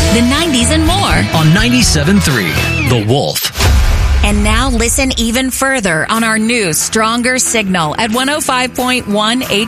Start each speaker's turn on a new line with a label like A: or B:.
A: the 90s, and more.
B: On 97.3, The Wolf.
A: And now listen even further on our new, stronger signal at 105.1